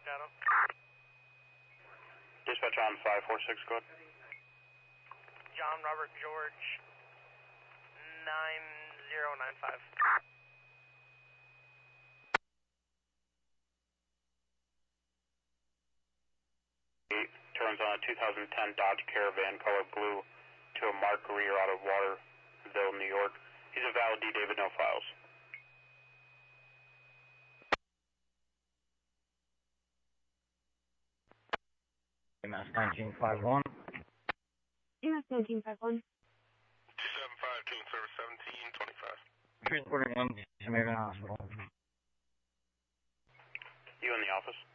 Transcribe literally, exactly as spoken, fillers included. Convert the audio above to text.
Shadow. Dispatch on five four six, go ahead. John Robert George, nine zero nine five. Turns on a two thousand ten Dodge Caravan, color blue, to a marked rear out of Waterville, New York. He's a valid D, David, no files. M S nineteen fifty-one. M S nineteen fifty-one. two seven five, Team Service seventeen twenty-five. Transporting one to American Hospital. You in the office?